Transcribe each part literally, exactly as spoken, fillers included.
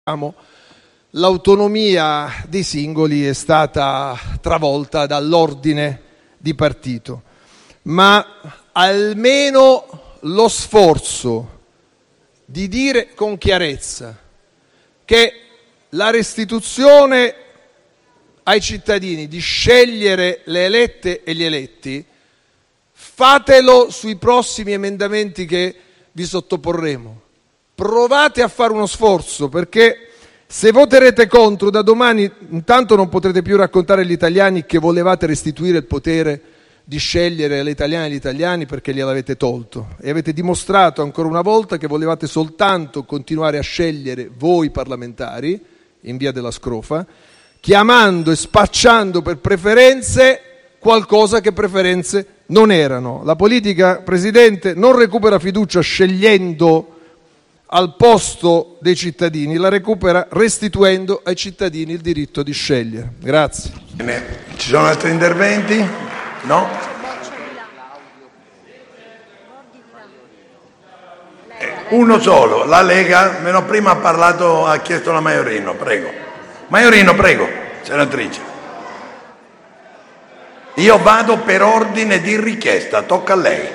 l'autonomia dei singoli è stata travolta dall'ordine di partito, ma almeno lo sforzo di dire con chiarezza che la restituzione ai cittadini di scegliere le elette e gli eletti, fatelo sui prossimi emendamenti che vi sottoporremo. Provate a fare uno sforzo, perché se voterete contro, da domani intanto non potrete più raccontare agli italiani che volevate restituire il potere di scegliere alle italiane e agli italiani, perché gliel'avete tolto, e avete dimostrato ancora una volta che volevate soltanto continuare a scegliere voi parlamentari in via della Scrofa, chiamando e spacciando per preferenze qualcosa che preferenze non erano. La politica, Presidente, non recupera fiducia scegliendo al posto dei cittadini, la recupera restituendo ai cittadini il diritto di scegliere. Grazie. Bene. Ci sono altri interventi? No? Eh, uno solo, la Lega, meno prima ha parlato, ha chiesto la Maiorino, prego. Maiorino, prego, senatrice. Io vado per ordine di richiesta, tocca a lei.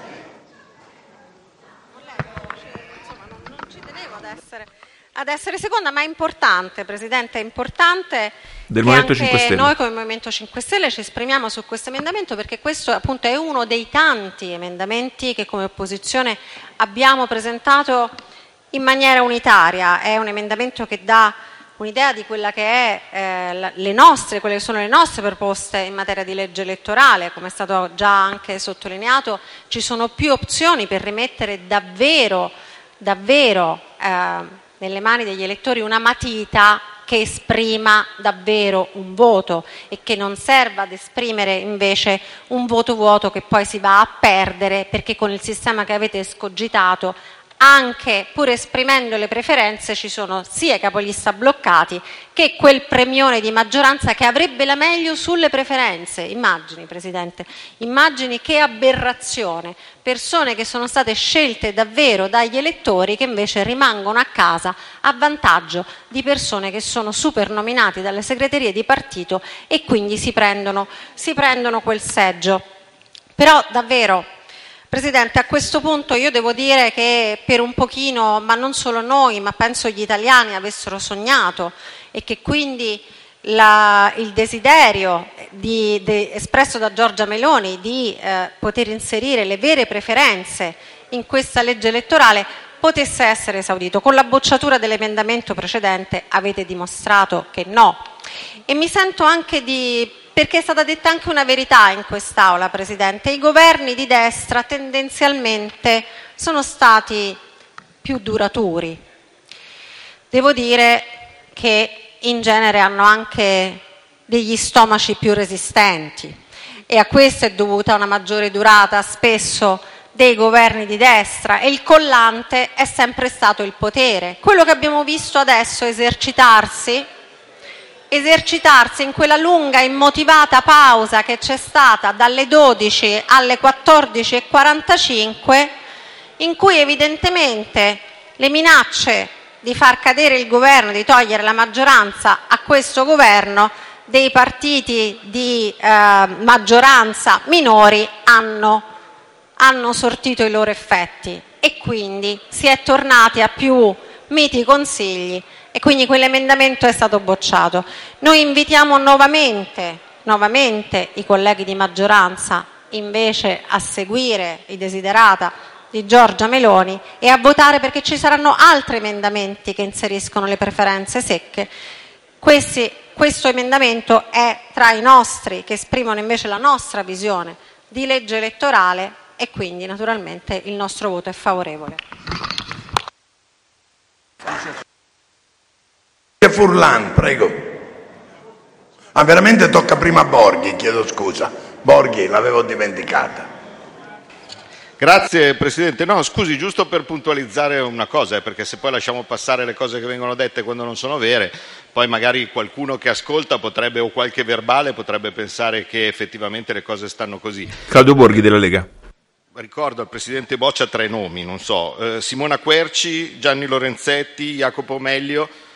Ad essere seconda, ma è importante, Presidente, è importante del che Movimento anche cinque Stelle. Noi come Movimento cinque Stelle ci esprimiamo su questo emendamento, perché questo appunto è uno dei tanti emendamenti che come opposizione abbiamo presentato in maniera unitaria. È un emendamento che dà un'idea di quella che è eh, le nostre, quelle che sono le nostre proposte in materia di legge elettorale. Come è stato già anche sottolineato, ci sono più opzioni per rimettere davvero, davvero eh, nelle mani degli elettori una matita che esprima davvero un voto e che non serva ad esprimere invece un voto vuoto che poi si va a perdere, perché con il sistema che avete escogitato, anche pur esprimendo le preferenze, ci sono sia i capolista bloccati che quel premione di maggioranza che avrebbe la meglio sulle preferenze. Immagini, Presidente, immagini che aberrazione, persone che sono state scelte davvero dagli elettori che invece rimangono a casa a vantaggio di persone che sono supernominati dalle segreterie di partito e quindi si prendono, si prendono quel seggio. Però davvero, Presidente, a questo punto io devo dire che per un pochino, ma non solo noi, ma penso gli italiani avessero sognato e che quindi la, il desiderio di, de, espresso da Giorgia Meloni di eh, poter inserire le vere preferenze in questa legge elettorale potesse essere esaudito. Con la bocciatura dell'emendamento precedente avete dimostrato che no. E mi sento anche di... perché è stata detta anche una verità in quest'Aula, Presidente. I governi di destra tendenzialmente sono stati più duraturi. Devo dire che in genere hanno anche degli stomaci più resistenti e a questo è dovuta una maggiore durata spesso dei governi di destra, e il collante è sempre stato il potere. Quello che abbiamo visto adesso esercitarsi esercitarsi in quella lunga immotivata pausa che c'è stata dalle dodici alle quattordici e quarantacinque, in cui evidentemente le minacce di far cadere il governo, di togliere la maggioranza a questo governo, dei partiti di eh, maggioranza minori hanno, hanno sortito i loro effetti, e quindi si è tornati a più miti consigli, e quindi quell'emendamento è stato bocciato. Noi invitiamo nuovamente, nuovamente i colleghi di maggioranza invece a seguire i desiderata di Giorgia Meloni e a votare, perché ci saranno altri emendamenti che inseriscono le preferenze secche. Questi, questo emendamento è tra i nostri, che esprimono invece la nostra visione di legge elettorale, e quindi naturalmente il nostro voto è favorevole. Furlan, prego. Ah, veramente tocca prima a Borghi, chiedo scusa. Borghi, l'avevo dimenticata. Grazie Presidente. No, scusi, giusto per puntualizzare una cosa, eh, perché se poi lasciamo passare le cose che vengono dette quando non sono vere, poi magari qualcuno che ascolta potrebbe, o qualche verbale potrebbe pensare che effettivamente le cose stanno così. Claudio Borghi della Lega. ricordo al presidente Boccia tre nomi, non so, eh, Simona Querci, Gianni Lorenzetti, Jacopo Meglio,